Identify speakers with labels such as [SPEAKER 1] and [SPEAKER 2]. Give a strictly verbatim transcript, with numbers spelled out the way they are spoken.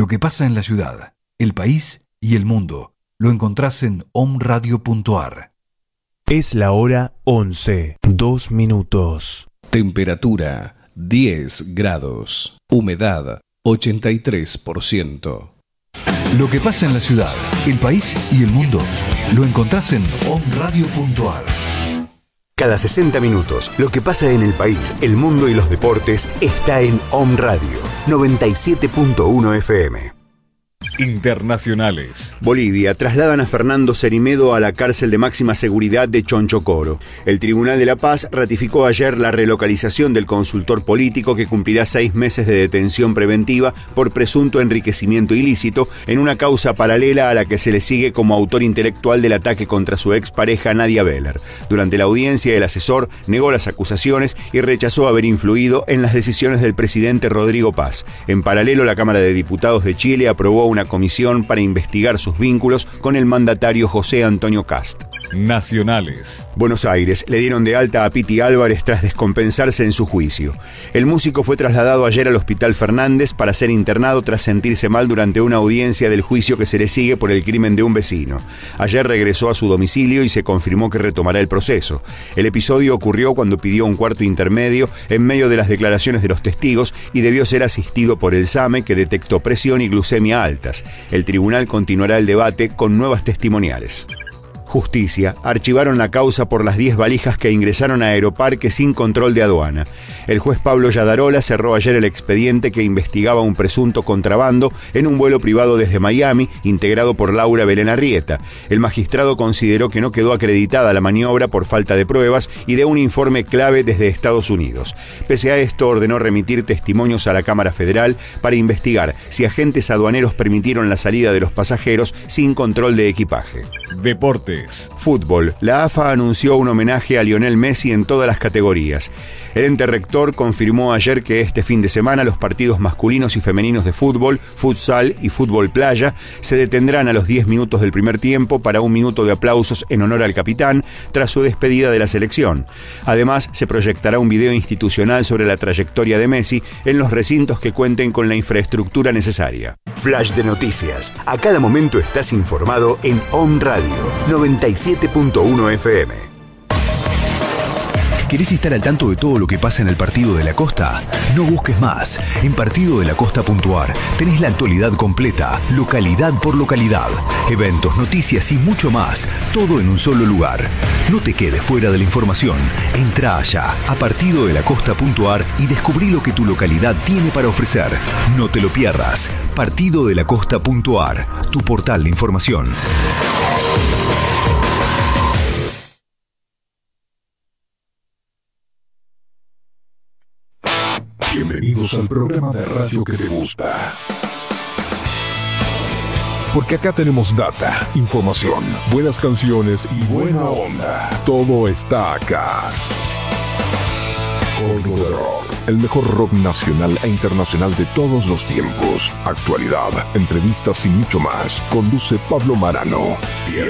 [SPEAKER 1] Lo que pasa en la ciudad, el país y el mundo lo encontrás en omradio punto ar.
[SPEAKER 2] Es la hora once, dos minutos.
[SPEAKER 3] Temperatura diez grados. Humedad ochenta y tres por ciento.
[SPEAKER 1] Lo que pasa en la ciudad, el país y el mundo lo encontrás en omradio punto ar.
[SPEAKER 4] Cada sesenta minutos, lo que pasa en el país, el mundo y los deportes está en Om Radio noventa y siete punto uno F M.
[SPEAKER 5] Internacionales.
[SPEAKER 4] Bolivia trasladan a Fernando Cerimedo a la cárcel de máxima seguridad de Chonchocoro. El Tribunal de la Paz ratificó ayer la relocalización del consultor político que cumplirá seis meses de detención preventiva por presunto enriquecimiento ilícito en una causa paralela a la que se le sigue como autor intelectual del ataque contra su expareja Nadia Beller. Durante la audiencia, el asesor negó las acusaciones y rechazó haber influido en las decisiones del presidente Rodrigo Paz. En paralelo, la Cámara de Diputados de Chile aprobó una comisión para investigar sus vínculos con el mandatario José Antonio Kast.
[SPEAKER 5] Nacionales.
[SPEAKER 4] Buenos Aires le dieron de alta a Piti Álvarez tras descompensarse en su juicio. El músico fue trasladado ayer al Hospital Fernández para ser internado tras sentirse mal durante una audiencia del juicio que se le sigue por el crimen de un vecino. Ayer regresó a su domicilio y se confirmó que retomará el proceso. El episodio ocurrió cuando pidió un cuarto intermedio en medio de las declaraciones de los testigos y debió ser asistido por el SAME, que detectó presión y glucemia altas. El tribunal continuará el debate con nuevas testimoniales. Justicia. Archivaron la causa por las diez valijas que ingresaron a Aeroparque sin control de aduana. El juez Pablo Yadarola cerró ayer el expediente que investigaba un presunto contrabando en un vuelo privado desde Miami, integrado por Laura Belén Arrieta. El magistrado consideró que no quedó acreditada la maniobra por falta de pruebas y de un informe clave desde Estados Unidos. Pese a esto, ordenó remitir testimonios a la Cámara Federal para investigar si agentes aduaneros permitieron la salida de los pasajeros sin control de equipaje.
[SPEAKER 5] Deporte.
[SPEAKER 4] Fútbol. La A F A anunció un homenaje a Lionel Messi en todas las categorías. El ente rector confirmó ayer que este fin de semana los partidos masculinos y femeninos de fútbol, futsal y fútbol playa se detendrán a los diez minutos del primer tiempo para un minuto de aplausos en honor al capitán tras su despedida de la selección. Además, se proyectará un video institucional sobre la trayectoria de Messi en los recintos que cuenten con la infraestructura necesaria.
[SPEAKER 6] Flash de noticias. A cada momento estás informado en Om Radio noventa y siete punto uno F M.
[SPEAKER 1] ¿Querés estar al tanto de todo lo que pasa en el Partido de la Costa? No busques más. En partido de la costa punto ar tenés la actualidad completa, localidad por localidad, eventos, noticias y mucho más, todo en un solo lugar. No te quedes fuera de la información. Entrá allá a partido de la costa punto ar y descubrí lo que tu localidad tiene para ofrecer. No te lo pierdas. partido de la costa punto ar, tu portal de información.
[SPEAKER 7] Bienvenidos al programa de radio que te gusta. Porque acá tenemos data, información, buenas canciones y buena onda. Todo está acá. Gordo de Rock, el mejor rock nacional e internacional de todos los tiempos. Actualidad, entrevistas y mucho más. Conduce Pablo Marano.